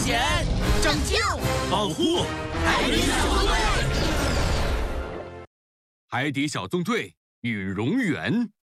险、 拯救、 保护海底小纵队。 海底小纵队允荣源。